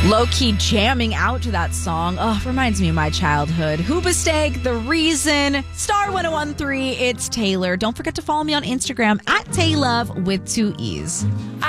Low-key jamming out to that song. Oh, reminds me of my childhood. Hoobastank, The Reason, Star 1013, it's Taylor. Don't forget to follow me on Instagram at Taylove with 2 E's.